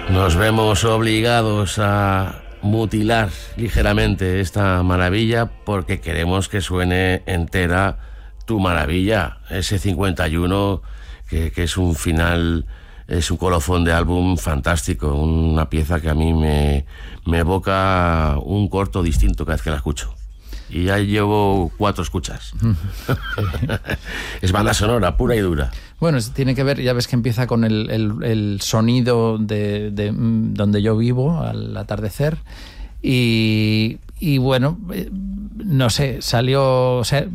Nos vemos obligados a mutilar ligeramente esta maravilla porque queremos que suene entera Tu Maravilla, ese 51 que es un final, es un colofón de álbum fantástico, una pieza que a mí me evoca un corto distinto cada vez que la escucho. Y ya llevo 4 escuchas. Es banda sonora, pura y dura. Bueno, tiene que ver, ya ves que empieza con el sonido de donde yo vivo al atardecer. Y bueno, no sé, salió... O sea,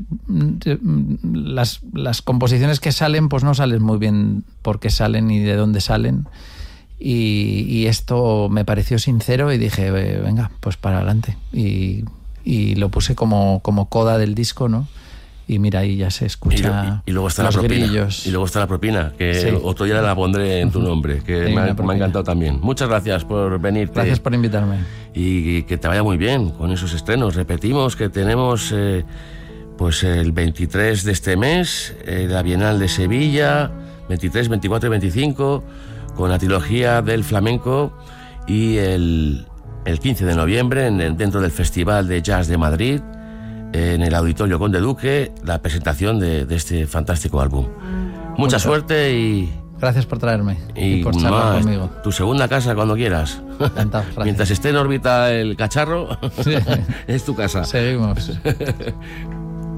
las composiciones que salen, pues no salen muy bien por qué salen y de dónde salen. Y esto me pareció sincero y dije, venga, pues para adelante. Y lo puse como coda del disco, ¿no? Y mira, ahí ya se escucha y luego está los la propina, grillos. Y luego está la propina, que sí, otro día la pondré en tu nombre, que me ha encantado también. Muchas gracias por venirte. Gracias por invitarme. Y que te vaya muy bien con esos estrenos. Repetimos que tenemos pues el 23 de este mes, la Bienal de Sevilla, 23, 24 y 25, con la trilogía del flamenco, y el 15 de noviembre, dentro del Festival de Jazz de Madrid, en el Auditorio Conde Duque, la presentación de este fantástico álbum. Mucha suerte y... Gracias por traerme y por charlar conmigo. Tu segunda casa cuando quieras. Encantado, gracias. Mientras esté en órbita el cacharro, sí. Es tu casa. Seguimos.